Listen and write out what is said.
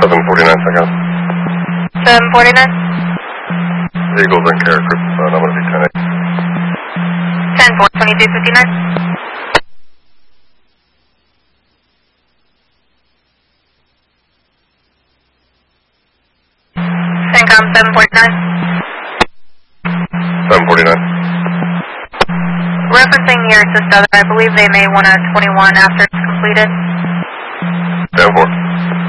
749 seconds. 749? Eagles in character, I'm going to be 10-8. 10-4, 2259. CENTCOM 749. 749. Referencing your sister, I believe they may want a 21 after it's completed. 10-4.